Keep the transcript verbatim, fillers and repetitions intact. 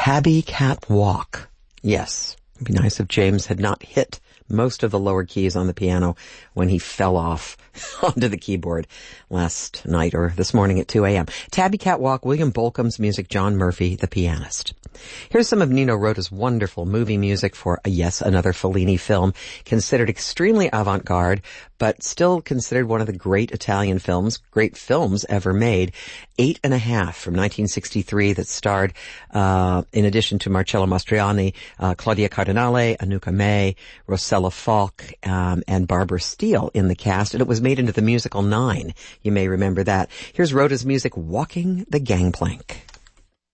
Tabby Cat Walk. Yes, it'd be nice if James had not hit most of the lower keys on the piano when he fell off onto the keyboard last night or this morning at two a.m. Tabby Cat Walk, William Bolcom's music, John Murphy, the pianist. Here's some of Nino Rota's wonderful movie music for, uh, yes, another Fellini film, considered extremely avant-garde, but still considered one of the great Italian films, great films ever made. Eight and a Half from nineteen sixty-three that starred, uh, in addition to Marcello Mastroianni, uh, Claudia Cardinale, Anuka May, Rosella Falk, um, and Barbara Steele in the cast, and it was made into the musical Nine. You may remember that. Here's Rota's music, Walking the Gangplank.